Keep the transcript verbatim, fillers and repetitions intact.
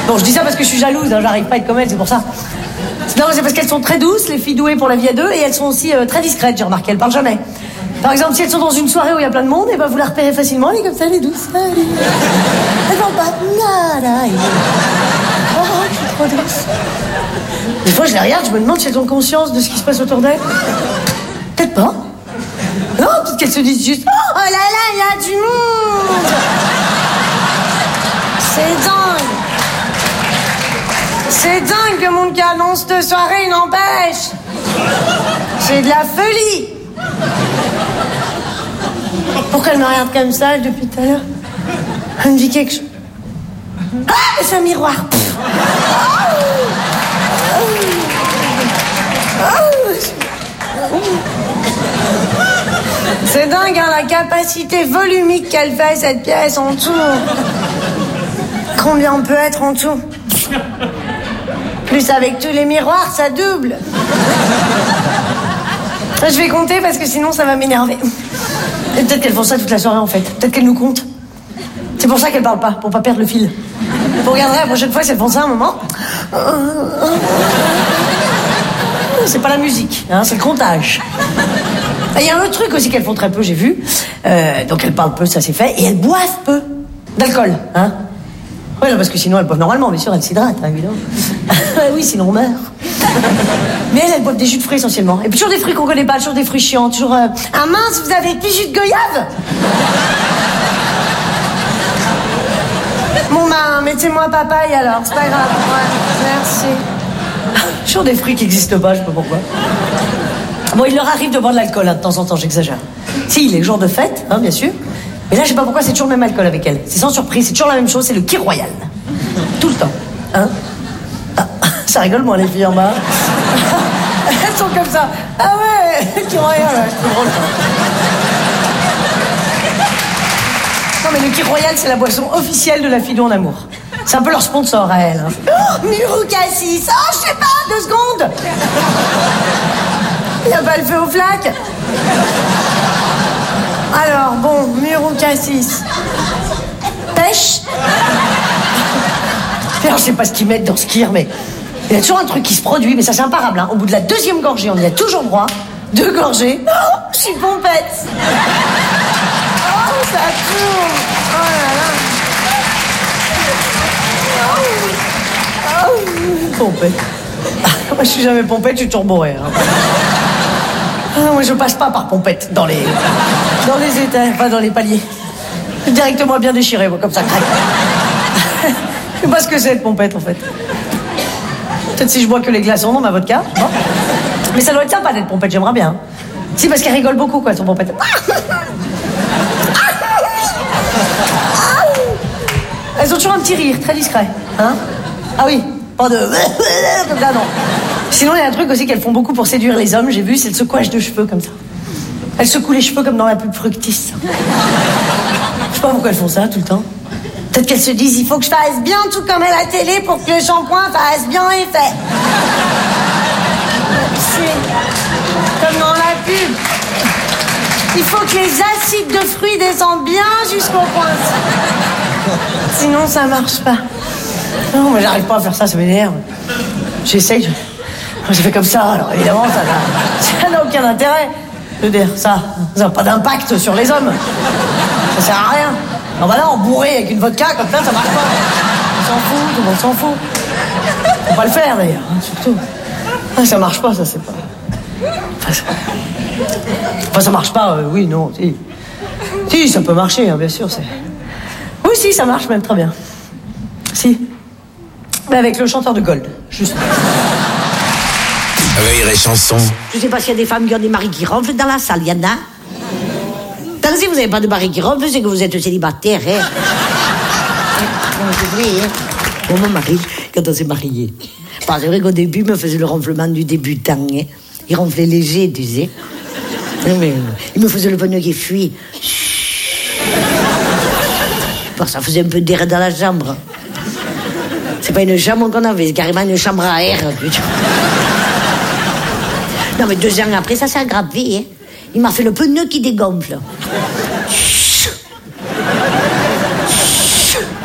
Bon, je dis ça parce que je suis jalouse, hein, j'arrive pas à être comme elles, c'est pour ça. Non, c'est parce qu'elles sont très douces, les filles douées pour la vie à deux, et elles sont aussi euh, très discrètes, j'ai remarqué, elles parlent jamais. Par exemple, si elles sont dans une soirée où il y a plein de monde, et ben vous la repérez facilement, elle est comme ça, elle est douce. Elle, est... elle parle pas. Nada. Elle... Oh, je suis trop douce. Des fois, je les regarde, je me demande si elles ont conscience de ce qui se passe autour d'elles. Peut-être pas. Non, peut-être qu'elles se disent juste « Oh là là, il y a du monde !» C'est dingue. C'est dingue le monde qui annonce de soirée, n'empêche. C'est de la folie. Pourquoi elle me regarde comme ça depuis tout à l'heure? Elle me dit quelque chose. Ah, c'est un miroir. C'est dingue, hein, la capacité volumique qu'elle fait, cette pièce, en tout. Combien on peut être en tout? Plus avec tous les miroirs, ça double. Je vais compter parce que sinon ça va m'énerver. Et peut-être qu'elles font ça toute la soirée en fait. Peut-être qu'elles nous comptent. C'est pour ça qu'elles parlent pas, pour pas perdre le fil. Vous regarderez la prochaine fois si elles font ça un moment. C'est pas la musique, hein, c'est le comptage. Il y a un autre truc aussi qu'elles font très peu, j'ai vu. Euh, donc elles parlent peu, ça c'est fait. Et elles boivent peu d'alcool, hein. Oui, non, parce que sinon elles boivent normalement, bien sûr, elles s'hydratent, hein, évidemment. Oui, sinon on meurt. Mais elles, elles boivent des jus de fruits essentiellement. Et puis toujours des fruits qu'on connaît pas, toujours des fruits chiants, toujours... Euh... Ah mince, vous avez des jus de goyave? Bon ben, mettez-moi papaye alors, c'est pas grave. Ouais, merci. Toujours des fruits qui n'existent pas, je sais pas pourquoi. Bon, il leur arrive de boire de l'alcool, hein, de temps en temps, j'exagère. Si, les jours de fête, hein, bien sûr. Mais là, je sais pas pourquoi, c'est toujours le même alcool avec elles. C'est sans surprise, c'est toujours la même chose, c'est le Kir Royal. Tout le temps. Hein? Ah, ça rigole, moi, les filles en bas. Elles sont comme ça. Ah ouais, le Kir Royal, ouais, c'est drôle. Non, mais le Kir Royal, c'est la boisson officielle de la Fido en amour. C'est un peu leur sponsor à elles. Hein. Oh, Murou Cassis. Oh, je sais pas, deux secondes. Il n'y a pas le feu aux flaques. Alors, bon, Murou Cassis. Pêche. Alors, je sais pas ce qu'ils mettent dans ce kir, mais il y a toujours un truc qui se produit, mais ça, c'est imparable. Hein. Au bout de la deuxième gorgée, on y a toujours droit. Deux gorgées. Oh, je suis pompette. Oh, ça tourne. Oh là là. Oh, pompette. Ah, moi, je suis jamais pompette, je suis toujours bourré. Hein. Ah, moi, je passe pas par pompette dans les... dans les états, enfin dans les paliers. Directement bien déchiré, moi, comme ça, craque. Je sais pas ce que c'est, être pompette, en fait. Peut-être si je bois que les glaçons dans ma vodka. Bon. Mais ça doit être sympa d'être pompette, j'aimerais bien. Si, parce qu'elle rigole beaucoup, quoi, son pompette. Elles ont toujours un petit rire, très discret. Hein? Ah oui, pas de... comme ça, non. Sinon, il y a un truc aussi qu'elles font beaucoup pour séduire les hommes, j'ai vu, c'est le secouage de cheveux, comme ça. Elles secouent les cheveux comme dans la pub Fructis. Je sais pas pourquoi elles font ça, tout le temps. Peut-être qu'elles se disent, il faut que je fasse bien tout comme à la télé pour que le shampoing fasse bien effet. C'est comme dans la pub. Il faut que les acides de fruits descendent bien jusqu'au pointe. Sinon, ça marche pas. Non, moi, j'arrive pas à faire ça, ça m'énerve. J'essaye, je... je fais comme ça, alors évidemment, ça n'a, ça n'a aucun intérêt. Je veux dire, ça ça n'a pas d'impact sur les hommes. Ça sert à rien. Non, bah là, on bourré avec une vodka, comme ça, ça marche pas. On s'en fout, tout le monde s'en fout. Faut pas le faire, d'ailleurs, hein, surtout. Ah, ça marche pas, ça, c'est pas... Enfin, ça, enfin, ça marche pas, euh, oui, non, si. Si, ça peut marcher, hein, bien sûr, c'est... Oui, si, ça marche même très bien. Si. Mais avec le chanteur de Gold, juste. Rire et chanson. Je sais pas s'il y a des femmes qui ont des maris qui ronflent dans la salle, il y en a. Tant que si vous n'avez pas de mari qui ronfle, c'est que vous êtes célibataire, hein. Non, c'est vrai, hein. Bon, mon mari, quand on s'est mariés, bon, c'est vrai qu'au début, il me faisait le ronflement du débutant, hein. Il ronflait léger, tu sais. Mais, il me faisait le pneu qui fuit. Bon, ça faisait un peu d'air dans la chambre. C'est pas une chambre qu'on avait, c'est carrément une chambre à air. Non, mais deux ans après, ça s'est aggravé. Hein. Il m'a fait le pneu qui dégonfle.